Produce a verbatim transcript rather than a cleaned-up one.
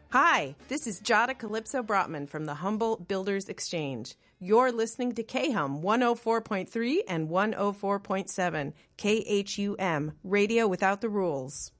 Hi, this is Jada Calypso Brotman from the Humble Builders Exchange. You're listening to K H U M one oh four point three and one oh four point seven, K H U M, Radio Without the Rules.